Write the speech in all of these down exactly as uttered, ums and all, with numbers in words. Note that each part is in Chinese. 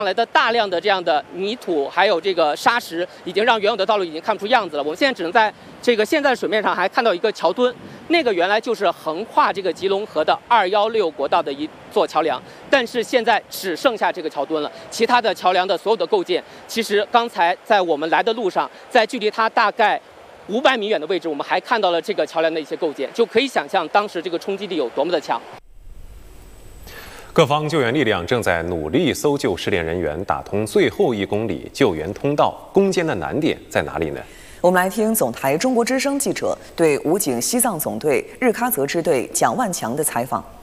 来的大量的这样的泥土，还有这个沙石，已经让原有的道路已经看不出样子了。我们现在只能在这个现在的水面上还看到一个桥墩，那个原来就是横跨这个吉隆河的二幺六国道的一座桥梁，但是现在只剩下这个桥墩了。其他的桥梁的所有的构件，其实刚才在我们来的路上，在距离它大概五百米远的位置，我们还看到了这个桥梁的一些构件，就可以想象当时这个冲击力有多么的强。 各方救援力量正在努力搜救失联人员，打通最后一公里救援通道。攻坚的难点在哪里呢？ 我们来听总台中国之声记者对武警西藏总队日喀则支队蒋万强的采访。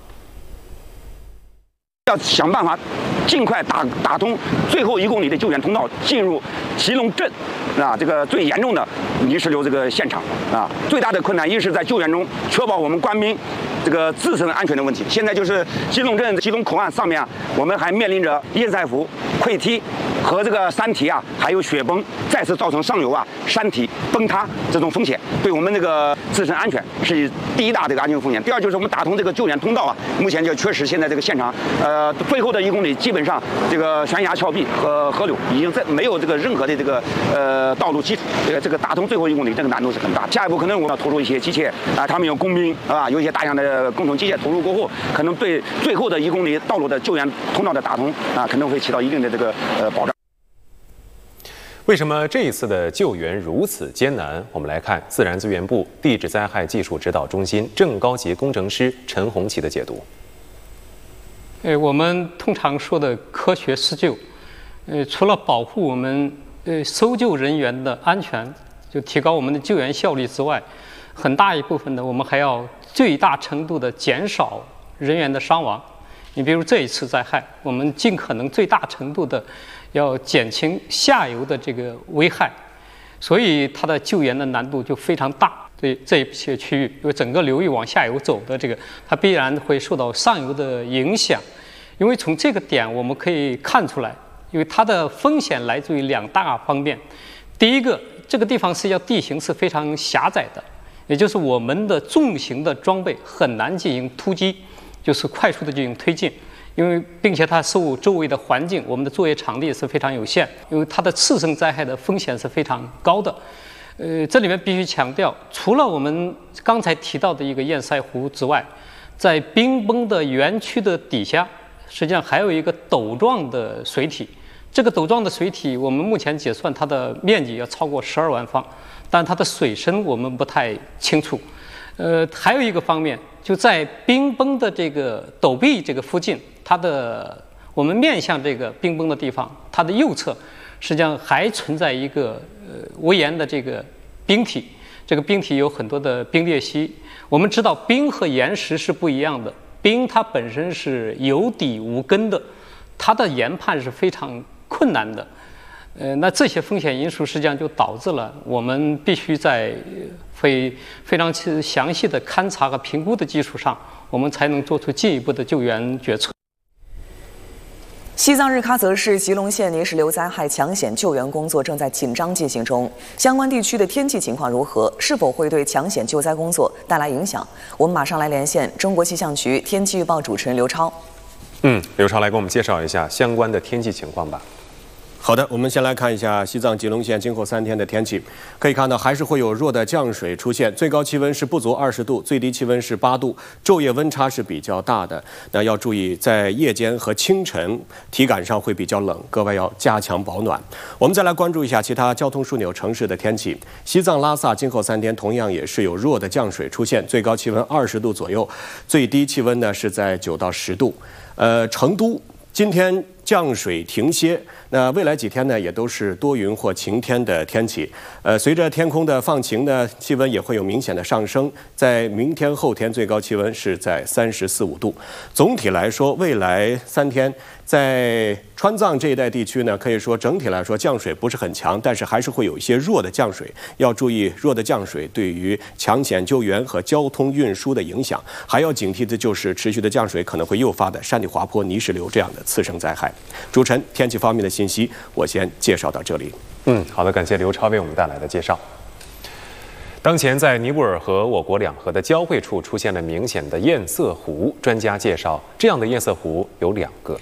要想办法尽快打打通最后一公里的救援通道，进入祁隆镇啊，这个最严重的泥石流这个现场啊。最大的困难一是在救援中确保我们官兵这个自身安全的问题。现在就是祁隆镇祁隆口岸上面啊，我们还面临着堰塞湖溃堤和这个山体啊，还有雪崩再次造成上游啊山体崩塌这种风险，对我们这个自身安全是第一大这个安全风险。第二就是我们打通这个救援通道啊，目前就确实现在这个现场呃最后的一公里基本上这个悬崖峭壁和河流已经在没有这个任何的这个呃道路基础，这个这个打通最后一公里这个难度是很大。下一步可能我们要投入一些机械啊，他们有工兵啊，有一些大量的共同机械投入过后，可能对最后的一公里道路的救援通道的打通啊，可能会起到一定的这个呃保障。 为什么这一次的救援如此艰难？我们来看自然资源部地质灾害技术指导中心正高级工程师陈红旗的解读。 呃，我们通常说的科学施救，呃，除了保护我们呃搜救人员的安全，就提高我们的救援效率之外，很大一部分呢，我们还要最大程度的减少人员的伤亡。你比如这一次灾害，我们尽可能最大程度的要减轻下游的这个危害，所以它的救援的难度就非常大。对这一些区域，因为整个流域往下游走的这个，它必然会受到上游的影响。因为从这个点我们可以看出来，因为它的风险来自于两大方面。第一个，这个地方是要地形是非常狭窄的，也就是我们的重型的装备很难进行突击，就是快速的进行推进。因为并且它受周围的环境，我们的作业场地是非常有限，因为它的次生灾害的风险是非常高的。呃，这里面必须强调，除了我们刚才提到的一个堰塞湖之外，在冰崩的园区的底下，实际上还有一个陡状的水体。这个陡状的水体，我们目前解算它的面积要超过十二万方，但它的水深我们不太清楚。呃，还有一个方面，就在冰崩的这个陡壁这个附近，它的我们面向这个冰崩的地方，它的右侧实际上还存在一个呃围岩的这个冰体，这个冰体有很多的冰裂隙。我们知道冰和岩石是不一样的，冰它本身是有底无根的，它的研判是非常困难的。呃，那这些风险因素实际上就导致了我们必须在非非常详细的勘察和评估的基础上，我们才能做出进一步的救援决策。 西藏日喀则市吉隆县泥石流灾害抢险救援工作正在紧张进行中，相关地区的天气情况如何？是否会对抢险救灾工作带来影响？我们马上来连线中国气象局天气预报主持人刘超。 嗯，刘超来给我们介绍一下相关的天气情况吧。 好的，我们先来看一下西藏吉隆县今后三天的天气。可以看到，还是会有弱的降水出现，最高气温是不足二十度，最低气温是八度，昼夜温差是比较大的。那要注意，在夜间和清晨体感上会比较冷，各位要加强保暖。我们再来关注一下其他交通枢纽城市的天气。西藏拉萨今后三天同样也是有弱的降水出现，最高气温二十度左右，最低气温呢是在九到十度。呃，成都今天降水停歇，那未来几天呢也都是多云或晴天的天气。呃，随着天空的放晴呢，气温也会有明显的上升。在明天后天最高气温是在三十四五度。总体来说，未来三天在川藏这一带地区呢，可以说整体来说降水不是很强，但是还是会有一些弱的降水。要注意弱的降水对于抢险救援和交通运输的影响。还要警惕的就是持续的降水可能会诱发的山体滑坡、泥石流这样的次生灾害。主持人，天气方面的信息我先介绍到这里。 嗯，好的，感谢刘超为我们带来的介绍。当前在尼泊尔和我国两河的交汇处出现了明显的堰塞湖，专家介绍，这样的堰塞湖有两个。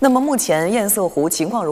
那么目前堰塞湖情况如